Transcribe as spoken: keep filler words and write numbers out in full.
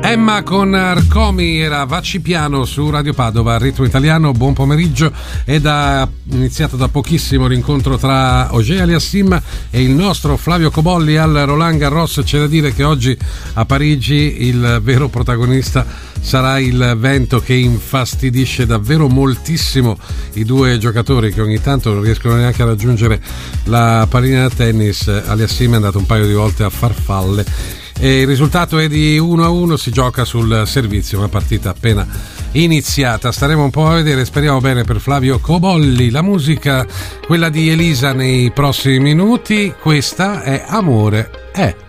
Emma con Arcomi era Vacci Piano su Radio Padova, Ritmo Italiano. Buon pomeriggio. È da, iniziato da pochissimo l'incontro tra Ogea Aliassim e il nostro Flavio Cobolli al Roland Garros. C'è da dire che oggi a Parigi il vero protagonista sarà il vento che infastidisce davvero moltissimo i due giocatori che ogni tanto non riescono neanche a raggiungere la pallina da tennis. Aliassim è andato un paio di volte a farfalle. E il risultato è di uno a uno, si gioca sul servizio, una partita appena iniziata. Staremo un po' a vedere, speriamo bene per Flavio Cobolli. La musica, quella di Elisa nei prossimi minuti. Questa è Amore è.